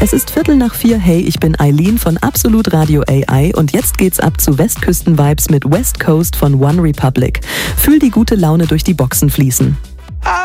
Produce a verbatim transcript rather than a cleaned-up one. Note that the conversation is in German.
Es ist Viertel nach vier. Hey, ich bin Eileen von Absolut Radio A I und jetzt geht's ab zu Westküsten-Vibes mit West Coast von One Republic. Fühl die gute Laune durch die Boxen fließen.